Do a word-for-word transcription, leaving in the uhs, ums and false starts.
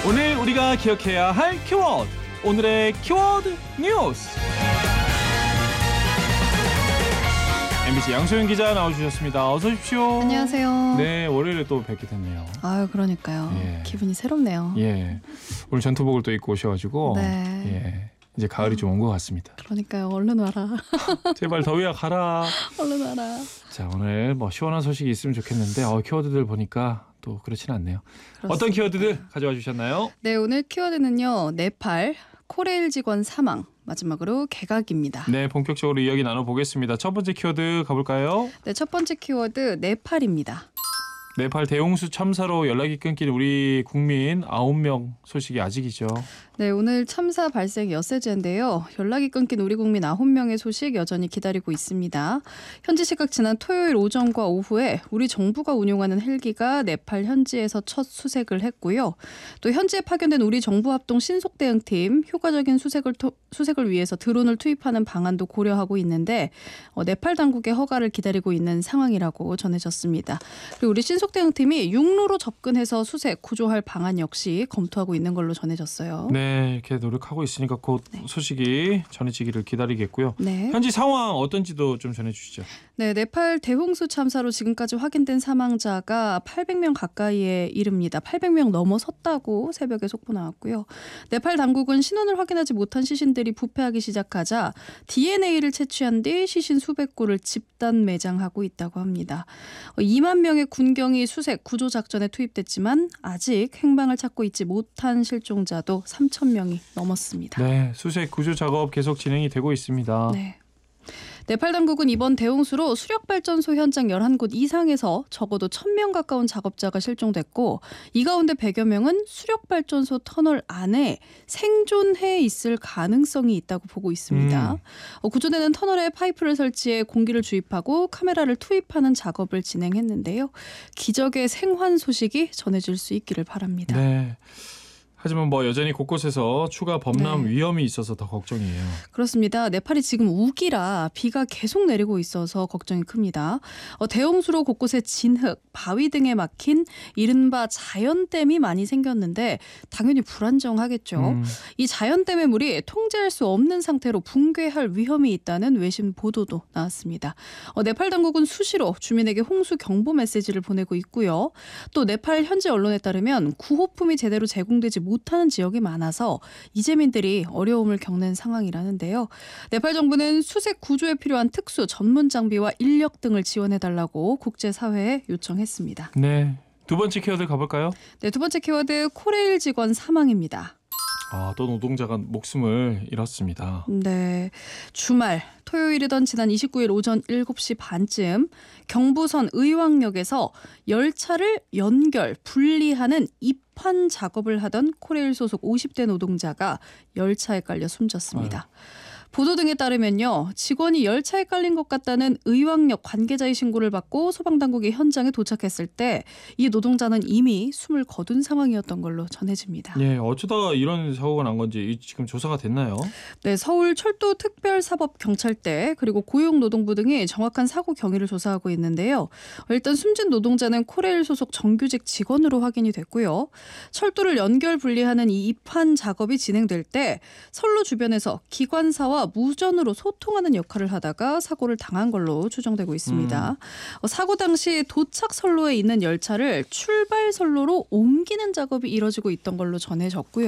오늘 우리가 기억해야 할 키워드, 오늘의 키워드 뉴스. 엠비씨 양소영 기자 나와주셨습니다. 어서 오십시오. 안녕하세요. 네, 월요일에 또 뵙게 됐네요. 아유, 그러니까요. 예. 기분이 새롭네요. 예, 오늘 전투복을 또 입고 오셔가지고 네. 예, 이제 가을이 좀 온 것 같습니다. 그러니까요. 얼른 와라. 제발 더위야 가라. 얼른 와라. 자, 오늘 뭐 시원한 소식이 있으면 좋겠는데 어, 키워드들 보니까 또 그렇지는 않네요. 그렇습니다. 어떤 키워드들 가져와 주셨나요? 네, 오늘 키워드는요. 네팔 코레일 직원 사망. 마지막으로 개각입니다. 네, 본격적으로 이야기 나눠보겠습니다. 첫 번째 키워드 가볼까요? 네, 첫 번째 키워드 네팔입니다. 네팔 대홍수 참사로 연락이 끊긴 우리 국민 아홉 명 소식이 아직이죠. 네, 오늘 참사 발생 엿새째인데요. 연락이 끊긴 우리 국민 아홉 명의 소식 여전히 기다리고 있습니다. 현지 시각 지난 토요일 오전과 오후에 우리 정부가 운용하는 헬기가 네팔 현지에서 첫 수색을 했고요. 또 현지에 파견된 우리 정부 합동 신속대응팀 효과적인 수색을, 토, 수색을 위해서 드론을 투입하는 방안도 고려하고 있는데 어, 네팔 당국의 허가를 기다리고 있는 상황이라고 전해졌습니다. 그리고 우리 신속대응팀이 육로로 접근해서 수색, 구조할 방안 역시 검토하고 있는 걸로 전해졌어요. 네, 이렇게 노력하고 있으니까 곧 네. 소식이 전해지기를 기다리겠고요. 네. 현지 상황 어떤지도 좀 전해주시죠. 네, 네팔 대홍수 참사로 지금까지 확인된 사망자가 팔백 명 가까이에 이릅니다. 팔백 명 넘어섰다고 새벽에 속보 나왔고요. 네팔 당국은 신원을 확인하지 못한 시신들이 부패하기 시작하자 디엔에이를 채취한 뒤 시신 수백 구를 집단 매장하고 있다고 합니다. 이만 명의 군경이 수색, 구조 작전에 투입됐지만 아직 행방을 찾고 있지 못한 실종자도 삼천 명이 넘었습니다. 네, 수색 구조 작업 계속 진행이 되고 있습니다. 네. 네팔 당국은 이번 대홍수로 수력발전소 현장 열한 곳 이상에서 적어도 천 명 가까운 작업자가 실종됐고 이 가운데 백여 명은 수력발전소 터널 안에 생존해 있을 가능성이 있다고 보고 있습니다. 음. 어, 구조대는 터널에 파이프를 설치해 공기를 주입하고 카메라를 투입하는 작업을 진행했는데요. 기적의 생還소식이 전해질 수 있기를 바랍니다. 네. 하지만 뭐 여전히 곳곳에서 추가 범람 네. 위험이 있어서 더 걱정이에요. 그렇습니다. 네팔이 지금 우기라 비가 계속 내리고 있어서 걱정이 큽니다. 어, 대홍수로 곳곳에 진흙, 바위 등에 막힌 이른바 자연댐이 많이 생겼는데 당연히 불안정하겠죠. 음. 이 자연댐의 물이 통제할 수 없는 상태로 붕괴할 위험이 있다는 외신 보도도 나왔습니다. 어, 네팔 당국은 수시로 주민에게 홍수 경보 메시지를 보내고 있고요. 또 네팔 현지 언론에 따르면 구호품이 제대로 제공되지 못 못하는 지역이 많아서 이재민들이 어려움을 겪는 상황이라는데요. 네팔 정부는 수색 구조에 필요한 특수 전문 장비와 인력 등을 지원해달라고 국제사회에 요청했습니다. 네, 두 번째 키워드 가볼까요? 네, 두 번째 키워드 코레일 직원 사망입니다. 아, 또 노동자가 목숨을 잃었습니다. 네, 주말 토요일이던 지난 이십구 일 오전 일곱 시 반쯤 경부선 의왕역에서 열차를 연결, 분리하는 입환 작업을 하던 코레일 소속 오십 대 노동자가 열차에 깔려 숨졌습니다. 아유. 보도 등에 따르면요. 직원이 열차에 깔린 것 같다는 의왕역 관계자의 신고를 받고 소방당국이 현장에 도착했을 때 이 노동자는 이미 숨을 거둔 상황이었던 걸로 전해집니다. 네, 어쩌다가 이런 사고가 난 건지 지금 조사가 됐나요? 네, 서울 철도특별사법경찰대 그리고 고용노동부 등이 정확한 사고 경위를 조사하고 있는데요. 일단 숨진 노동자는 코레일 소속 정규직 직원으로 확인이 됐고요. 철도를 연결 분리하는 이 입환 작업이 진행될 때 선로 주변에서 기관사와 무전으로 소통하는 역할을 하다가 사고를 당한 걸로 추정되고 있습니다. 음. 어, 사고 당시 도착 선로에 있는 열차를 출발 선로로 옮기는 작업이 이뤄지고 있던 걸로 전해졌고요.